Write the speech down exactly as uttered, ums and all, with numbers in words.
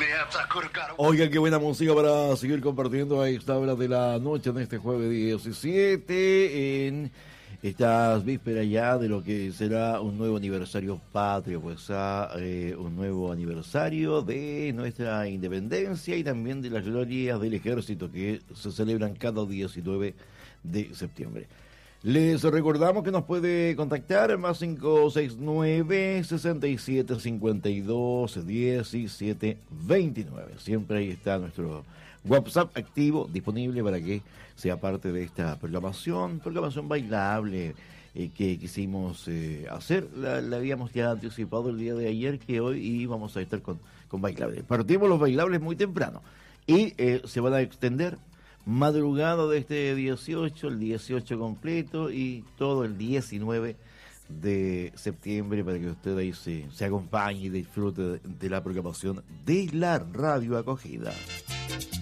Oigan, qué buena música para seguir compartiendo a esta hora de la noche en este jueves diecisiete, en estas vísperas ya de lo que será un nuevo aniversario patrio, pues a, eh, un nuevo aniversario de nuestra independencia y también de las glorias del ejército que se celebran cada diecinueve de septiembre. Les recordamos que nos puede contactar más cinco seis nueve, seis siete cinco dos, uno siete dos nueve. Siempre ahí está nuestro WhatsApp activo, disponible para que sea parte de esta programación, programación bailable eh, que quisimos eh, hacer. La, la habíamos ya anticipado el día de ayer, que hoy íbamos a estar con, con bailables. Partimos los bailables muy temprano y eh, se van a extender madrugada de este dieciocho, el dieciocho completo y todo el diecinueve de septiembre para que usted ahí se, se acompañe y disfrute de, de la programación de la radio acogida.